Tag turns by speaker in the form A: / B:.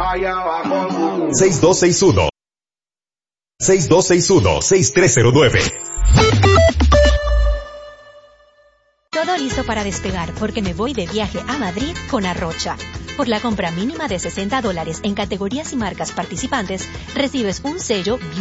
A: 6261 6309.
B: Todo listo para despegar porque me voy de viaje a Madrid con Arrocha. Por la compra mínima de $60 en categorías y marcas participantes, recibes un sello